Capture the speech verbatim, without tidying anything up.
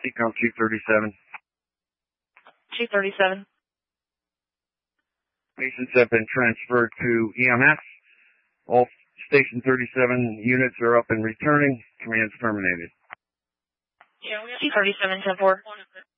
Ecom two thirty-seven. two thirty-seven. Patients have been transferred to E M S. All Station thirty-seven units are up and returning. Command's terminated. two thirty-seven, ten four.